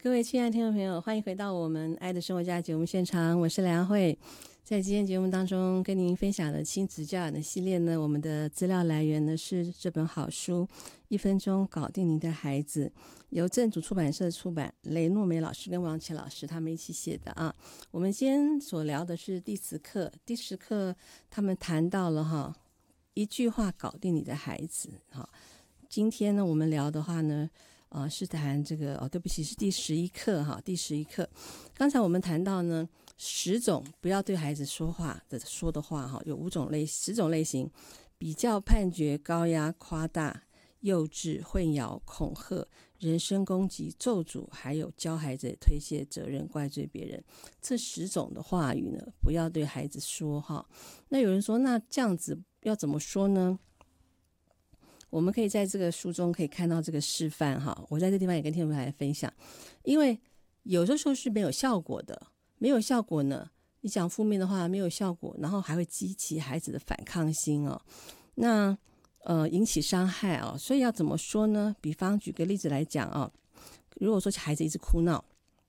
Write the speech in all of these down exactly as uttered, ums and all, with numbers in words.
各位亲爱的听众朋友，欢迎回到我们爱的生活家节目现场，我是梁慧。在今天节目当中跟您分享的亲子教养的系列呢，我们的资料来源呢是这本好书一分钟搞定您的孩子，由正主出版社出版，雷诺梅老师跟王琦老师他们一起写的啊。我们今天所聊的是第十课，第十课他们谈到了哈，一句话搞定你的孩子哈。今天呢我们聊的话呢呃，是谈这个哦，对不起，是第十一课哈，第十一课。刚才我们谈到呢，十种不要对孩子说话的说的话哈，有五种类，十种类型：比较、判决、高压、夸大、幼稚、混淆、恐吓、人身攻击、咒诅，还有教孩子推卸责任、怪罪别人。这十种的话语呢，不要对孩子说哈。那有人说，那这样子要怎么说呢？我们可以在这个书中可以看到这个示范哈，我在这地方也跟听众朋友来分享，因为有的时候是没有效果的，没有效果呢，你讲负面的话没有效果，然后还会激起孩子的反抗心哦，那呃引起伤害哦，所以要怎么说呢？比方举个例子来讲哦，如果说孩子一直哭闹，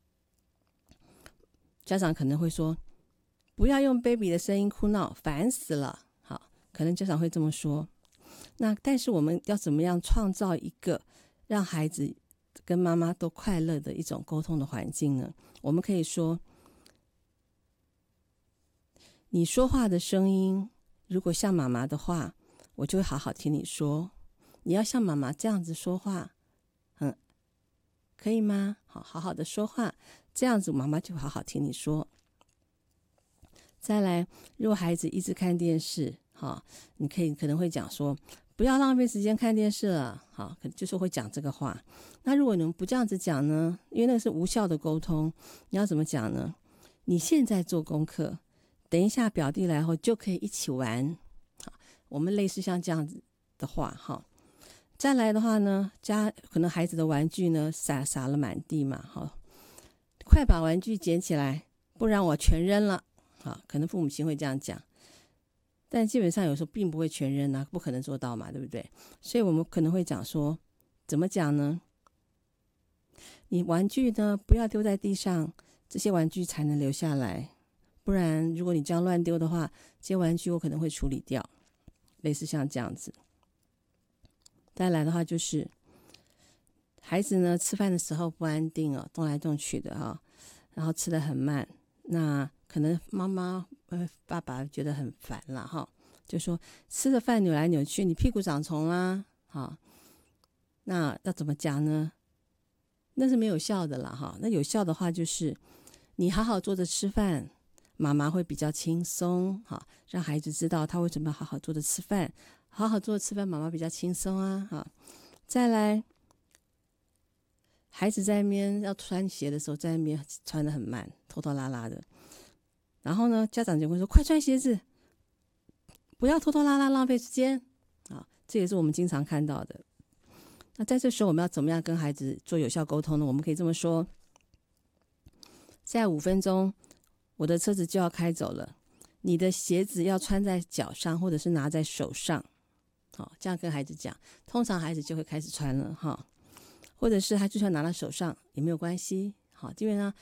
家长可能会说，不要用 baby 的声音哭闹，烦死了，好，可能家长会这么说。那但是我们要怎么样创造一个让孩子跟妈妈都快乐的一种沟通的环境呢？我们可以说，你说话的声音如果像妈妈的话，我就会好好听你说，你要像妈妈这样子说话，嗯，可以吗？好好好的说话，这样子妈妈就好好听你说。再来，如果孩子一直看电视，好，你可以可能会讲说，不要浪费时间看电视了，好，可能就是会讲这个话。那如果你们不这样子讲呢？因为那个是无效的沟通，你要怎么讲呢？你现在做功课，等一下表弟来后就可以一起玩。好，我们类似像这样子的话，哈。再来的话呢，家可能孩子的玩具呢撒撒了满地嘛，好，快把玩具捡起来，不然我全扔了。好，可能父母亲会这样讲。但基本上有时候并不会全扔啊，不可能做到嘛，对不对？所以我们可能会讲说，怎么讲呢？你玩具呢不要丢在地上，这些玩具才能留下来，不然如果你这样乱丢的话，这些玩具我可能会处理掉，类似像这样子。再来的话就是孩子呢吃饭的时候不安定哦，动来动去的哈、哦，然后吃得很慢，那可能妈妈呃爸爸觉得很烦了哈，就说吃的饭扭来扭去，你屁股长虫啦，哈，那要怎么讲呢？那是没有效的啦哈。那有效的话就是你好好坐着吃饭，妈妈会比较轻松哈，让孩子知道他为什么要好好坐着吃饭，好好坐着吃饭，妈妈比较轻松啊哈。再来，孩子在那边要穿鞋的时候，在那边穿得很慢，拖拖拉拉的。然后呢，家长就会说：“快穿鞋子，不要拖拖拉拉，浪费时间。”啊，这也是我们经常看到的。那在这时候，我们要怎么样跟孩子做有效沟通呢？我们可以这么说：在五分钟，我的车子就要开走了，你的鞋子要穿在脚上，或者是拿在手上。好，这样跟孩子讲，通常孩子就会开始穿了哈。或者是他就算拿到手上也没有关系，好，基本上